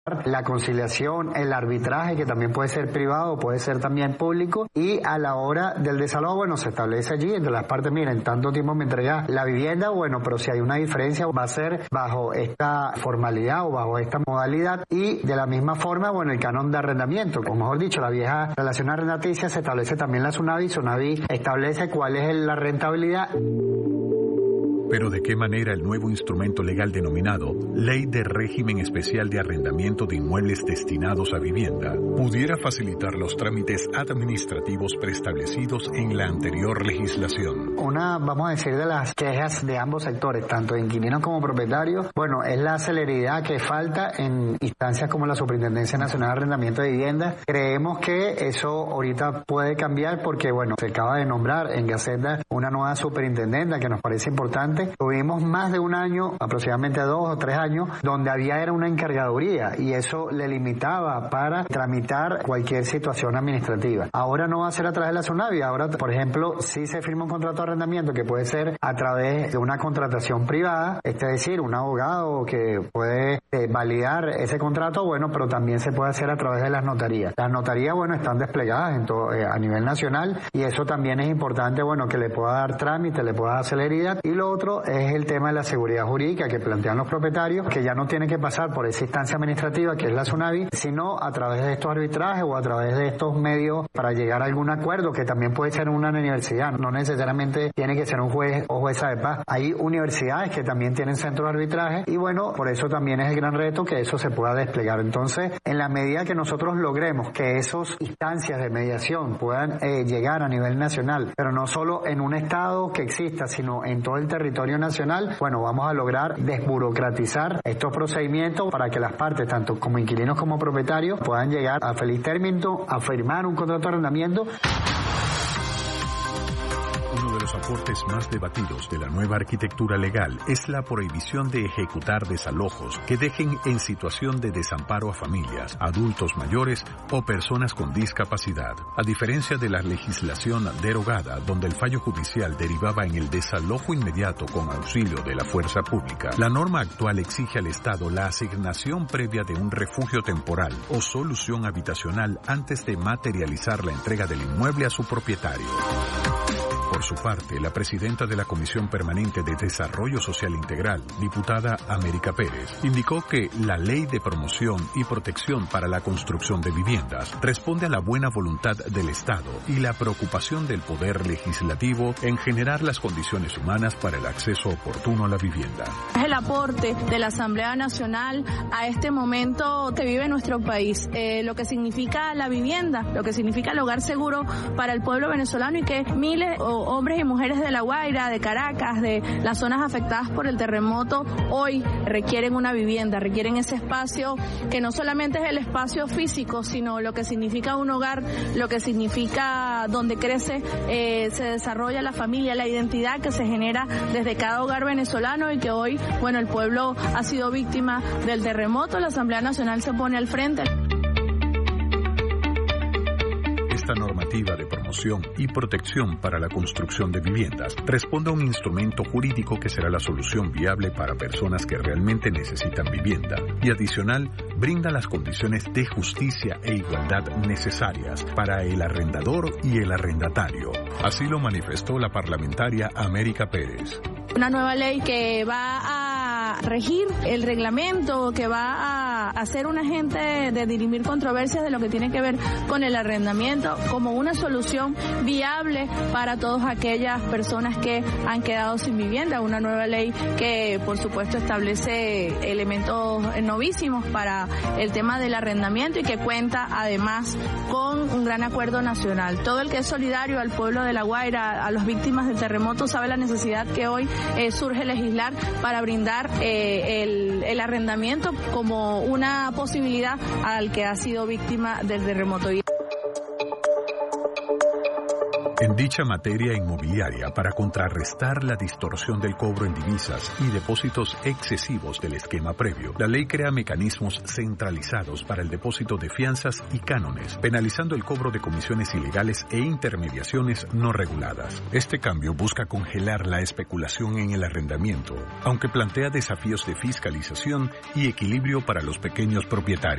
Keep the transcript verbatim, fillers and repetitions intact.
la conciliación, el arbitraje, que también puede ser privado, puede ser también público, y a la hora del desalojo, bueno, se establece allí entre las partes, miren, tanto tiempo me entrega la vivienda, bueno, pero si hay una diferencia va a ser bajo esta formalidad o bajo esta modalidad, y de la misma forma, bueno, el canon de arrendamiento, o mejor dicho, la vieja relación arrendaticia, se establece también la SUNAVI, SUNAVI establece cuál es la rentabilidad. Pero ¿de qué manera el nuevo instrumento legal denominado Ley de Régimen Especial de Arrendamiento de Inmuebles Destinados a Vivienda pudiera facilitar los trámites administrativos preestablecidos en la anterior legislación? Una, vamos a decir, de las quejas de ambos sectores, tanto de inquilinos como propietarios, bueno, es la celeridad que falta en instancias como la Superintendencia Nacional de Arrendamiento de Vivienda. Creemos que eso ahorita puede cambiar porque, bueno, se acaba de nombrar en Gaceta una nueva superintendenta que nos parece importante. Tuvimos más de un año, aproximadamente dos o tres años, donde había era una encargaduría y eso le limitaba para tramitar cualquier situación administrativa. Ahora no va a ser a través de la SUNAVI, ahora, por ejemplo, sí se firma un contrato de arrendamiento que puede ser a través de una contratación privada, es decir, un abogado que puede eh, validar ese contrato, bueno, pero también se puede hacer a través de las notarías. Las notarías, bueno, están desplegadas en todo, eh, a nivel nacional y eso también es importante, bueno, que le pueda dar trámite, le pueda dar celeridad. Y lo otro es el tema de la seguridad jurídica que plantean los propietarios, que ya no tiene que pasar por esa instancia administrativa que es la SUNAVI, sino a través de estos arbitrajes o a través de estos medios para llegar a algún acuerdo, que también puede ser una universidad, no necesariamente tiene que ser un juez o jueza de paz. Hay universidades que también tienen centros de arbitraje y bueno, por eso también es el gran reto que eso se pueda desplegar. Entonces, en la medida que nosotros logremos que esas instancias de mediación puedan eh, llegar a nivel nacional, pero no solo en un estado que exista, sino en todo el territorio nacional, bueno, vamos a lograr desburocratizar estos procedimientos para que las partes, tanto como inquilinos como propietarios, puedan llegar a feliz término, a firmar un contrato de arrendamiento. Uno de los aportes más debatidos de la nueva arquitectura legal es la prohibición de ejecutar desalojos que dejen en situación de desamparo a familias, adultos mayores o personas con discapacidad. A diferencia de la legislación derogada, donde el fallo judicial derivaba en el desalojo inmediato con auxilio de la fuerza pública, la norma actual exige al Estado la asignación previa de un refugio temporal o solución habitacional antes de materializar la entrega del inmueble a su propietario. Por su parte, la presidenta de la Comisión Permanente de Desarrollo Social Integral, diputada América Pérez, indicó que la Ley de Promoción y Protección para la Construcción de Viviendas responde a la buena voluntad del Estado y la preocupación del Poder Legislativo en generar las condiciones humanas para el acceso oportuno a la vivienda. Es el aporte de la Asamblea Nacional a este momento que vive nuestro país, eh, lo que significa la vivienda, lo que significa el hogar seguro para el pueblo venezolano y que miles o hombres y mujeres de La Guaira, de Caracas, de las zonas afectadas por el terremoto, hoy requieren una vivienda, requieren ese espacio que no solamente es el espacio físico, sino lo que significa un hogar, lo que significa donde crece, eh, se desarrolla la familia, la identidad que se genera desde cada hogar venezolano y que hoy, bueno, el pueblo ha sido víctima del terremoto, la Asamblea Nacional se pone al frente. Esta normativa de promoción y protección para la construcción de viviendas responde a un instrumento jurídico que será la solución viable para personas que realmente necesitan vivienda y adicional brinda las condiciones de justicia e igualdad necesarias para el arrendador y el arrendatario. Así lo manifestó la parlamentaria América Pérez. Una nueva ley que va a regir el reglamento, que va a hacer un agente de dirimir controversias de lo que tiene que ver con el arrendamiento como una solución viable para todas aquellas personas que han quedado sin vivienda. Una nueva ley que, por supuesto, establece elementos novísimos para el tema del arrendamiento y que cuenta, además, con un gran acuerdo nacional. Todo el que es solidario al pueblo de La Guaira, a las víctimas del terremoto, sabe la necesidad que hoy eh, surge legislar para brindar eh, el, el arrendamiento como una posibilidad al que ha sido víctima del terremoto. En dicha materia inmobiliaria, para contrarrestar la distorsión del cobro en divisas y depósitos excesivos del esquema previo, la ley crea mecanismos centralizados para el depósito de fianzas y cánones, penalizando el cobro de comisiones ilegales e intermediaciones no reguladas. Este cambio busca congelar la especulación en el arrendamiento, aunque plantea desafíos de fiscalización y equilibrio para los pequeños propietarios.